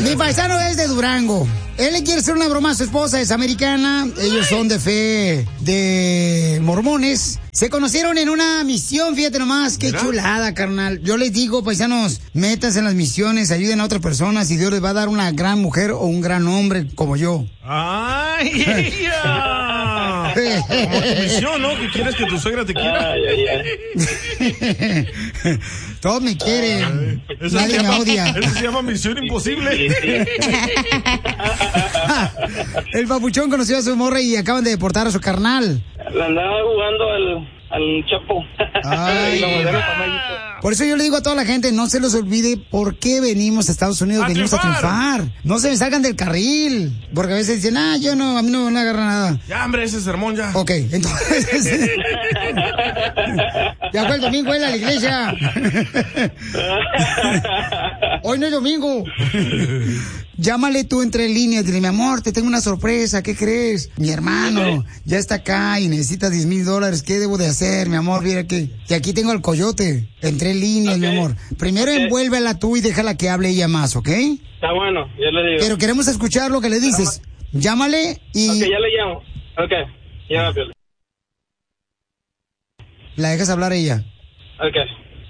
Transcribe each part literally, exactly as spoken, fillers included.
Mi paisano es de Durango. Él le quiere hacer una broma a su esposa, es americana. Ellos son de fe de mormones. Se conocieron en una misión, fíjate nomás, qué ¿Mira? chulada, carnal. Yo les digo, paisanos, métanse en las misiones, ayuden a otras personas y Dios les va a dar una gran mujer o un gran hombre como yo. ¡Ay, ella! Como tu misión, ¿no? Que quieres que tu suegra te quiera. Ay, ay, ay. Todos me quieren. Ay, nadie me llama, odia. Eso se llama Misión Imposible. El papuchón conoció a su morra y acaban de deportar a su carnal. La andaba jugando al, al Chapo. Ay, por eso yo le digo a toda la gente, no se los olvide por qué venimos a Estados Unidos, a venimos triunfar. a triunfar. No se me salgan del carril, porque a veces dicen, ah, yo no, a mí no me agarra nada. Ya, hombre, ese sermón ya. Ok, entonces... ya fue el domingo, él a la iglesia. Hoy no es domingo. Llámale tú entre líneas, dile, mi amor, te tengo una sorpresa, ¿qué crees? Mi hermano ya está acá y necesita diez mil dólares, ¿qué debo de hacer, mi amor? Mira que, que aquí tengo al coyote, entre líneas, okay. mi amor. Primero okay. envuélvela tú y déjala que hable ella más, ¿ok? Está bueno, yo le digo. Pero queremos escuchar lo que le dices. Llámale y... Ok, ya le llamo. Ok, llámale. ¿La dejas hablar a ella? Ok.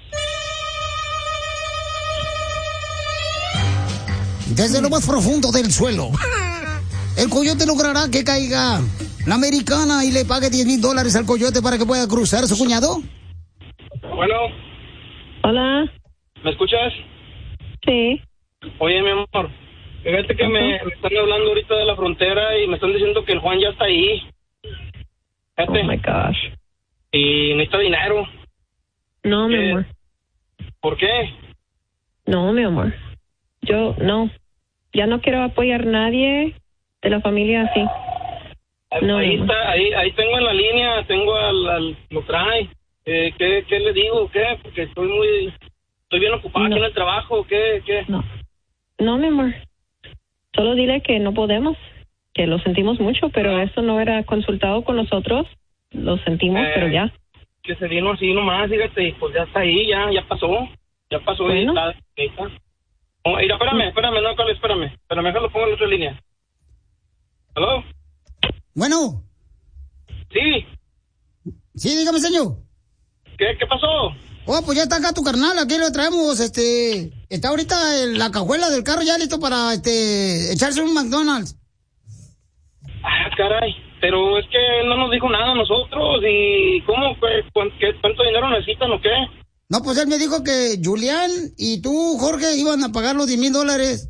Desde lo más profundo del suelo, el coyote logrará que caiga la americana y le pague diez mil dólares al coyote para que pueda cruzar a su cuñado. Bueno. Hola. ¿Me escuchas? Sí. Oye, mi amor, fíjate que me, me están hablando ahorita de la frontera y me están diciendo que el Juan ya está ahí. Fíjate. Oh, my gosh. Y necesita dinero. No, mi eh, amor. ¿Por qué? No, mi amor. Yo, no. Ya no quiero apoyar a nadie de la familia así. No, ahí está, ahí, ahí tengo en la línea, tengo al, al lo trae. Eh, ¿qué, ¿Qué le digo? ¿Qué? Porque estoy muy, estoy bien ocupado no. aquí en el trabajo. ¿Qué? ¿Qué? No. No, mi amor. Solo dile que no podemos, que lo sentimos mucho, pero eso no era consultado con nosotros. Lo sentimos, eh, pero ya. Que se vino así nomás, fíjate, pues ya está ahí, ya, ya pasó. Ya pasó, bueno. ahí está, ahí está. Oh, mira, espérame, espérame, no, Carlos, espérame. Pero mejor lo pongo en otra línea. ¿Aló? Bueno. Sí. Sí, dígame, señor. ¿Qué, qué pasó? Oh, pues ya está acá tu carnal, aquí lo traemos, este... Está ahorita en la cajuela del carro ya listo para, este... echarse un McDonald's. Ah, caray. Pero es que él no nos dijo nada a nosotros y... ¿Cómo? ¿Cuánto, cuánto dinero necesitan o qué? No, pues él me dijo que Julián y tú, Jorge, iban a pagar los diez mil dólares.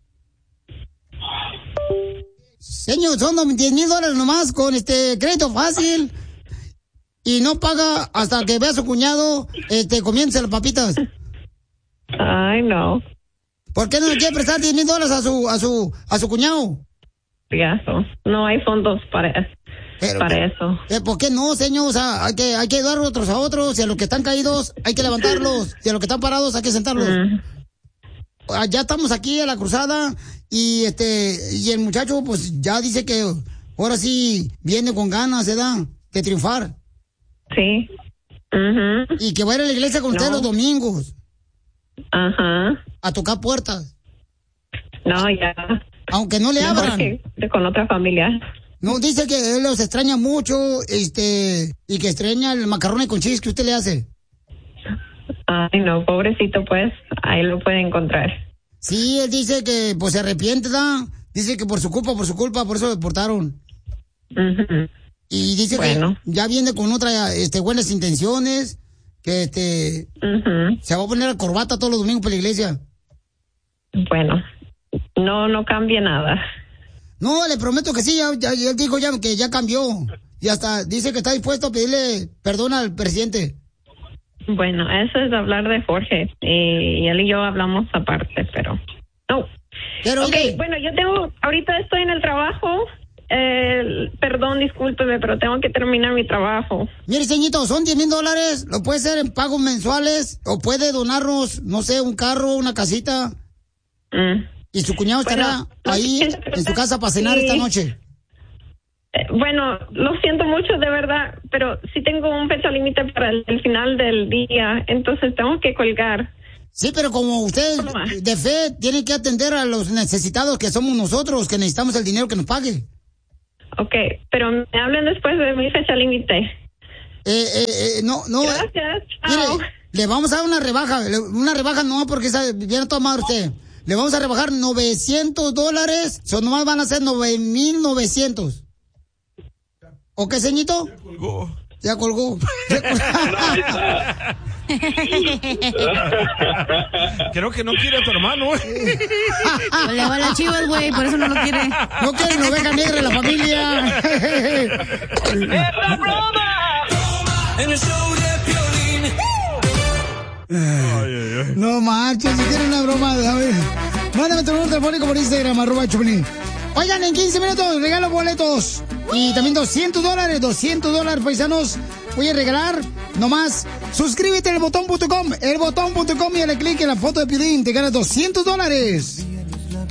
Señor, son diez mil dólares nomás con este crédito fácil. Y no paga hasta que vea a su cuñado este, comience las papitas. Ay, no. ¿Por qué no le quiere prestar diez mil dólares a su, a su, a su cuñado? Eso. No hay fondos para, Pero, para eso. Eh, ¿Por qué no, señor? O sea, hay que, hay que ayudar otros a otros. Y a los que están caídos hay que levantarlos. Y a los que están parados hay que sentarlos. Mm. Ya estamos aquí a la cruzada. Y este, y el muchacho pues ya dice que ahora sí viene con ganas, ¿verdad? De triunfar. Sí. Uh-huh. Y que va a ir a la iglesia con no. usted los domingos. Ajá. Uh-huh. A tocar puertas. No, ya. Aunque no le Mejor abran. Que con otra familia. No, dice que él los extraña mucho, este, y que extraña el macarrón con cheese que usted le hace. Ay, no, pobrecito, pues, ahí lo puede encontrar. Sí, él dice que, pues, se arrepiente, ¿da? Dice que por su culpa, por su culpa, por eso lo deportaron. Uh-huh. Y dice bueno. que ya viene con otras, este, buenas intenciones, que, este, uh-huh. se va a poner la corbata todos los domingos para la iglesia. Bueno, no, no cambia nada. No, le prometo que sí, ya, ya, él dijo ya que ya cambió. Y hasta dice que está dispuesto a pedirle perdón al presidente. Bueno, eso es hablar de Jorge. Y él y yo hablamos aparte, pero... No. Pero, ok, ¿qué? Bueno, yo tengo... Ahorita estoy en el trabajo. Eh, perdón, discúlpeme, pero tengo que terminar mi trabajo. Mire, señorito, son diez mil dólares. Lo puede hacer en pagos mensuales. O puede donarnos, no sé, un carro, una casita. Mm. Y su cuñado estará bueno, ahí en su casa para cenar sí. esta noche. Eh, bueno, lo siento mucho, de verdad, pero sí tengo un fecha límite para el, el final del día, entonces tengo que colgar. Sí, pero como usted de fe tiene que atender a los necesitados que somos nosotros, que necesitamos el dinero que nos pague. Ok, pero me hablen después de mi fecha límite. Eh, eh, eh, no, no. Gracias. Mire, Chao. le vamos a dar una rebaja, le- una rebaja no, porque está bien tomado usted. Le vamos a rebajar novecientos dólares, o nomás van a ser nueve mil novecientos. ¿Ok, ceñito? Ya colgó. Ya colgó. Ya colgó. Creo que no quiere a tu hermano, güey. Pues le va a las Chivas, güey, por eso no lo quiere. No quiere una oveja negra en la familia. En el show de Piolín. Ay, ay, ay. No manches, si quieren una broma, a ver. Mándame tu número telefónico por Instagram, arroba Chupilín. Oigan, en quince minutos regalo boletos. Y también doscientos dólares, doscientos dólares, paisanos. Voy a regalar nomás. Suscríbete al botón punto com, el botón punto com y dale clic en la foto de Piolín. Te ganas doscientos dólares.